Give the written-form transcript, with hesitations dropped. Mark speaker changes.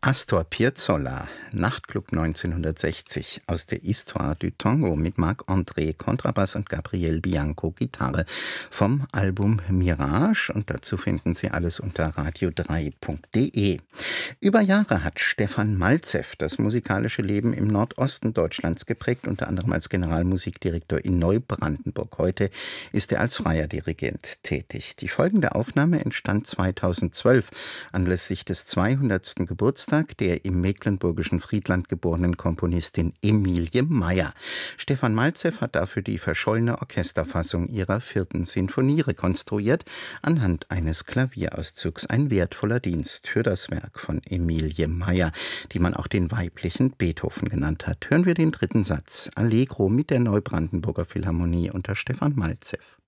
Speaker 1: Astor Piazzolla, Nachtclub 1960 aus der Histoire du Tango mit Marc-André Kontrabass und Gabriel Bianco Gitarre vom Album Mirage, und dazu finden Sie alles unter radio3.de. Über Jahre hat Stefan Malzew das musikalische Leben im Nordosten Deutschlands geprägt, unter anderem als Generalmusikdirektor in Neubrandenburg. Heute ist er als freier Dirigent tätig. Die folgende Aufnahme entstand 2012 anlässlich des 200. Geburtstags der im mecklenburgischen Friedland geborenen Komponistin Emilie Meyer. Stefan Malzew hat dafür die verschollene Orchesterfassung ihrer 4. Sinfonie rekonstruiert, anhand eines Klavierauszugs. Ein wertvoller Dienst für das Werk von Emilie Meyer, die man auch den weiblichen Beethoven genannt hat. Hören wir den 3. Satz, Allegro mit der Neubrandenburger Philharmonie unter Stefan Malzew.